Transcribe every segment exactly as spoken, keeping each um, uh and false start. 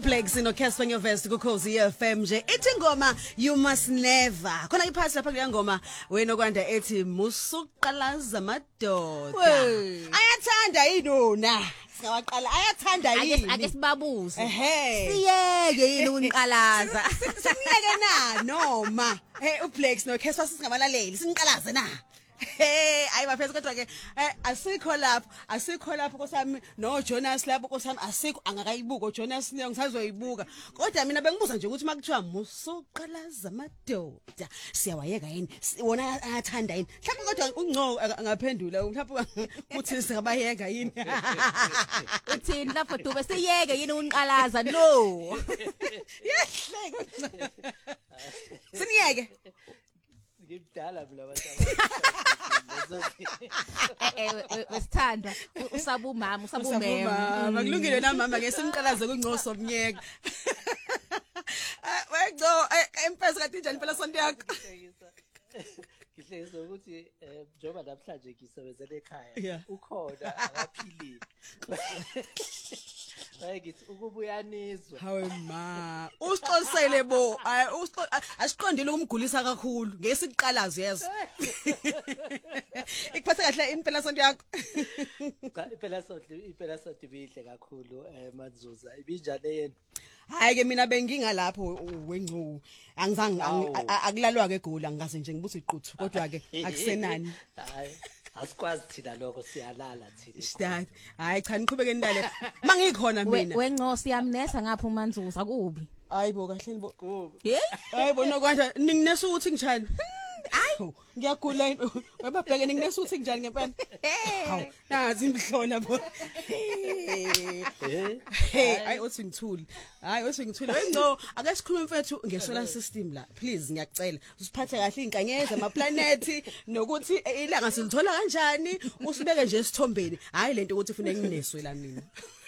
Uplex no Casper Nyovest kuKhosi F M nje ethi ngoma you must never khona iphathi lapha kule ngoma wena okwanda ethi musuqalaza madoda ayathanda inona singawaqala ayathanda yini ake sibabuze ehe siyeke yini uniqalaza siyeke na noma hey Uplex no Casper singabalaleli siniqalaze na Hey ayi bafethu kodwa ke asikho lapho asikho lapho kosami no Jonas lapho kosami asikho angakayibuka Jonas leyo ngisazoyibuka kodwa mina bengibuza nje ukuthi makuthiwa musuqalaza madoda siyawayeka yini wona ayathanda yini mhlawumbe kodwa ungco angaphendula mhlawumbe uthi singabayeka yini uthini lapho dube siyeke yini uniqalaza no yehle siniyeke ngidala bila abantu eh wesithanda usabumama usabumema makulungile na mama ke simqalaze kunqoso omnyeka wegco empesa kathi njani phela sonto yakho ngihlekisa ukuthi njengoba namhlanje ngisebenzele ekhaya ukhona akaphilile Hayigithi ukubuyanizwa hawe ma usixolisele bo asiqondile ukumgulisa kakhulu ngesiqalazi yezo ikuphatha kahle impela sonto yakho cha impela sonto impela sonto ibihle kakhulu eh Manzuza ibinjani yena hayi ke mina bengingalapho wengcu angizange akulalwa ke egoli angikaze nje ngibuza iquthu kodwa ke akusenani hayi asikwazi thina lokho siyalala thina Stad hayi cha niqhubeke nidale mangikhona mina wengco siyamnesa ngapha uManzuza kubi hayibo kahle bo kubi hey hayibo nokwanda ninginesa ukuthi ngijani hayi ngiyagula webabheke ninginesa ukuthi ngijani ngempela hawu nazi imhlola bo hey ayi uthi ngithuli hayi uthi ngithuli wengco ake sikhulume mfethu ngesolar system la please ngiyacela usiphathe kahle inkanyezi ama planet nokuthi ilanga silithola kanjani usibeke nje esithombeni hayi lento ukuthi ufune ngineswe la mina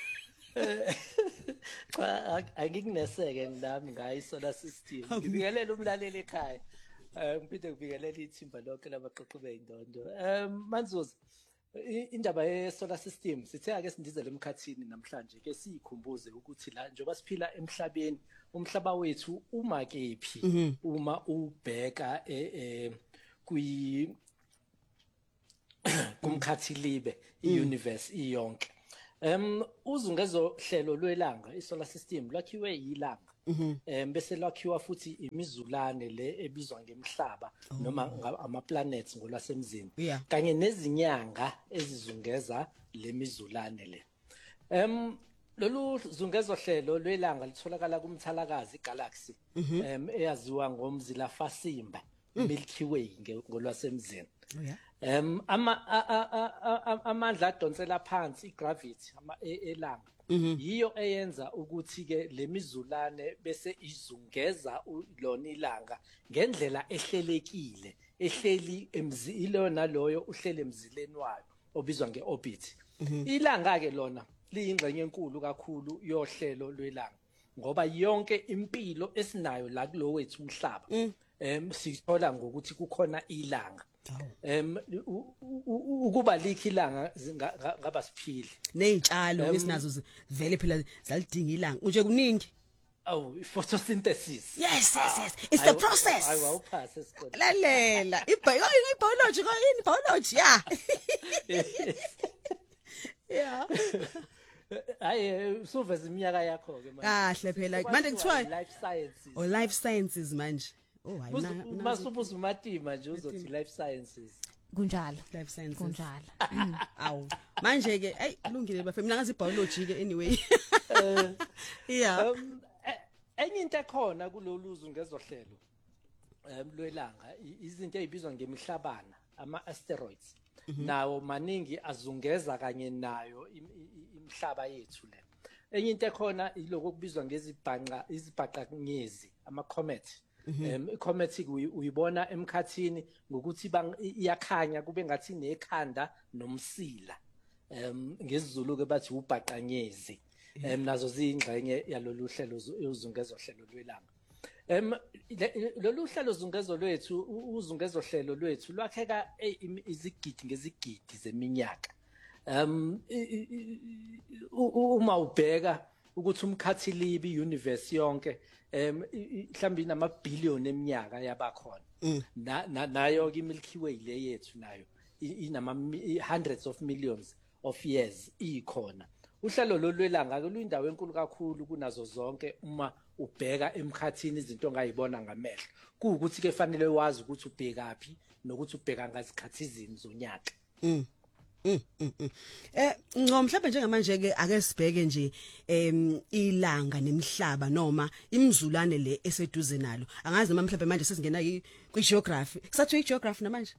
cha angikuneseke nami ngayi solar system ngibikelela umlaleli ekhaya eh ngiphinde ngibikelela ithimba lonke labaqoqi beyindondo um Manzuza indaba ye solar system sithe ake sindizele emkhathini namhlanje ke siyikhumbuze ukuthi la njengoba siphila emhlabeni umhlaba wethu uma kephi uma ubheka eh kwi kumkhathi libe iuniverse iyonke em uzungezo hlelo lwelanga isolar system lakhiwe yilanga em bese lakhiwa futhi imizulane le ebizwa ngemhlaba noma ama planets ngolwasemzini kanye nezinyanga ezizungeza lemizulane le em lolu zungezo hlelo lwelanga litholakala kumthalakazi galaxy em eyaziwa ngomzila fasimba Milky Way ngolwasemzini em ama amandla adonsela phansi igravity ama elanga yiyo eyenza ukuthi ke lemizulane bese izungeza lona ilanga ngendlela ehlelekile ehleli emzilo naloyo uhlele emzileni wayo obizwa ngeorbit ilanga ke lona liyingxenye enkulu kakhulu yohlelo lwelanga ngoba yonke impilo esinayo la kulo wethu umhlaba em sithola ngokuthi kukhona ilanga em ukuba likhi ilanga ngaba siphili nezitshalo esinazo vele phela zalidinga ilanga nje kuningi oh photosynthesis yes yes yes it's the process I will pass esikoleni lalela ibiology yini biology yeah yeah hayi suveza iminyaka yakho ke manje kahle phela manje kuthiwa life sciences oh life sciences manje oh hayi masubuza umatima nje uzothi life sciences kunjalo life sciences kunjalo awu manje ke hey kulungile bafemi mina ngazi biology ke anyway yeah enye into ekhona kulolu zungezohlelo em lwelanga izinto ezibizwa ngemihlabana ama asteroids nawo maningi azungeza kanye nayo imhlaba yethu le enye into ekhona iloko kubizwa ngezibhanqa izibhaqanyezi ama comet em icomet uyibona emkhathini ngokuthi iyakhanya kube ngathi nekhanda nomsila em ngesizulu ke bathi ubhaqanyezi em nazo ziyingxenye yalolu hlelo uzungezo hlelo lwelanga em lolu hlelo uzungezo lwethu uzungezo hlelo lwethu lwakheka izigidi ngezigidi zeminyaka um uma ubheka ukuthi umkhathilibi universe yonke em mhlawumbe nama billion eminyaka yabakhona na nayo ke Milky Way le yethu nayo inama hundreds of millions of years ikhona. Uhlelo lolwelanga ke luyindawo enkulu kakhulu kunazo zonke uma ubheka emkhathini izinto ongayibona ngamehlo. Kuukuthi ke fanele wazi ukuthi ubhekapi nokuthi ubheka ngazikhathi izini zonyaka. Mm. Mm. Eh ngo mhlawumbe njengamanje ke ake sibheke nje em ilanga nemhlaba noma imizulane le eseduze nalo. Angazi noma mhlawumbe manje sesingena kwi geography. Kusathiwa i geography namanje.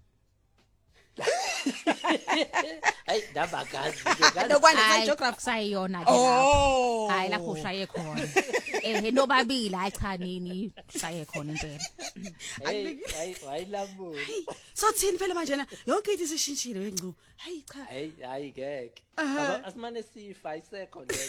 Ay dabagazi ke Hayi geography sayiyona ke Oh. lapho. Hayi lapho ushaye khona. Eh nobabili hayi cha nini ushaye khona impela. Hey ay wayilabu. So thini phela manje na yonke into isishintshile wengcu. Hayi cha. Hey hayi ngeke. Aba asimane sifa isekho nje.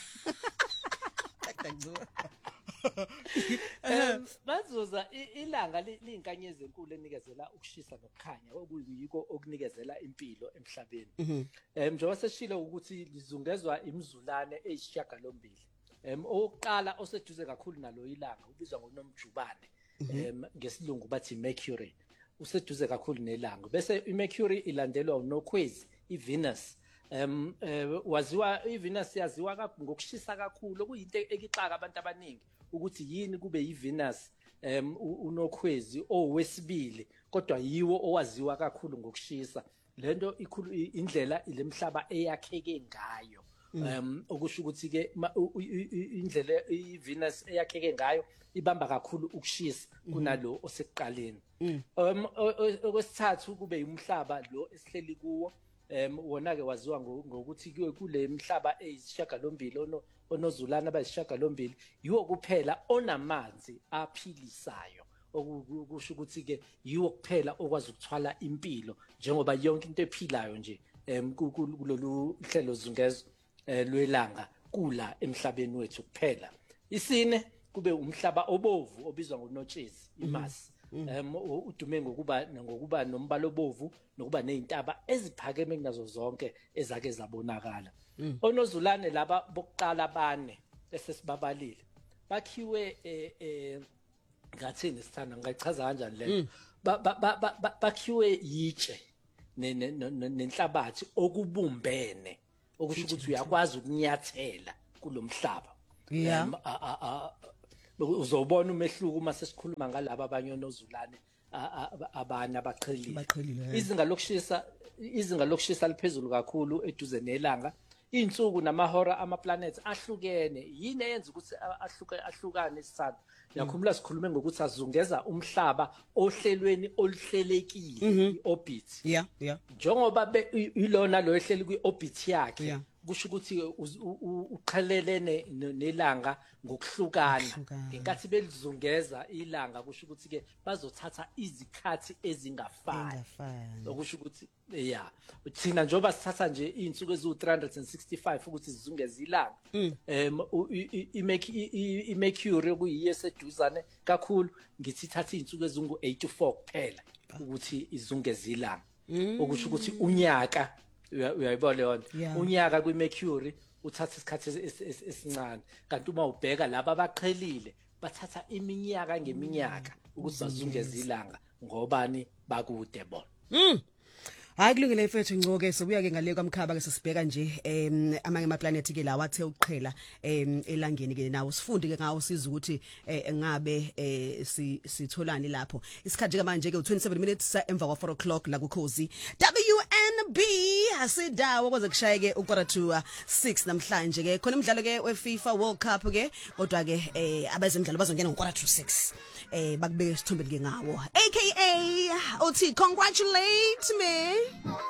Um bazoza ilanga liyinkanyezi enkulu enikezela ukushisa nokukhanya okuyiko okunikezela impilo emhlabeni. Em njengoba seshilo ukuthi lizungezwa imizulane eyisishiyagalombili. Em oqala oseduze kakhulu nalo ilanga ubizwa ngonomjubane. Em ngesilungu bathi Mercury. Useduze kakhulu nelanga. Bese iMercury ilandelwa unokhwezi iVenus. Em waziwa iVenus yaziwa ngokushisa kakhulu okuyinto ekixaka abantu abaningi ukuthi yini kube yiVenus em unokhwezi owesibili kodwa yiwo owaziwa kakhulu ngokushisa. Lento ikhulu indlela ilemhlaba eyakheke ngayo. Um okusho ukuthi ke indlela iVenus eyakheke ngayo ibamba kakhulu ukushisa kunalo osekuqaleni. Um okwesithathu kube umhlaba lo esihleli kuwo. Em wona ke waziwa ngokuthi kule mhlaba eyisishiyagalombili ono onozulana abayisishiyagalombili yiwo kuphela onamanzi aphilisayo okusho ukuthi ke yiwo kuphela okwazi ukuthwala impilo njengoba yonke into ephilayo nje em kulolu hlelo zungezo lwelanga kula emhlabeni wethu kuphela. Isine kube umhlaba obovu obizwa ngonotshezi iMars. Um udume ngokuba ngokuba nombala obovu nokuba nezintaba eziphakeme kunazo zonke ezake zabonakala. Onozulane laba bokuqala bane esesibabalile bakhiwe eh ngathini sithanda ngachaza kanjani le bakhiwe yitshe nenhlabathi okubumbene okusho ukuthi uyakwazi ukunyathela kulomhlaba. Uzobona umehluko uma sesikhuluma ngalabo abanye onozulane abanye abaqhelile. Izinga lokushisa izinga lokushisa liphezulu kakhulu eduze nelanga. Insuku namahora amaplanet ahlukene yini eyenza ukuthi ahluke ahlukane isithando. Yakhumula sikhulume ngokuthi azungeza umhlaba ohlelweni oluhlelekile iorbit. Yeah, yeah. Njengoba ilona lo ehleli kwi-orbit yakhe. Kusho ukuthi uqhelelene nelanga ngokuhlukana ngenkathi belizungeza ilanga kusho ukuthi ke bazothatha izikhathi ezingafani okusho ukuthi yeah thina njoba sithatha nje izinsuku ezu three hundred sixty-five ukuthi sizungeze ilanga em iMercury okuyiyo eseduzane kakhulu ngithi thatha izinsuku ezingu eighty-four kuphela ukuthi izungeze ilanga okusho ukuthi unyaka uyayibona leyo unyaka kwiMercury uthatha isikhathi esincane kanti uma ubheka laba abaqhelile bathatha iminyaka ngeminyaka ukuthi bazungeze ilanga ngobani bakude bona. Mm. Hayi kulungile mfethu ngcoke sobuya ke ngale kwamkhaba ke sisibheka nje em amanye ama planet ke lawa athe uqhela em elangeni ke nawo sifunde ke ngawo siza ukuthi ngabe sitholani lapho isikhathi ke manje ke twenty-seven minutes emva kwa four o'clock la kuKhosi W N B asidawo kwaze kushayeke u-quarter to six namhlanje ke khona umdlalo ke weFIFA World Cup ke kodwa ke abezemidlalo bazongena ngo-quarter to six eh bakubeke isithombe ke ngawo aka uthi congratulate me.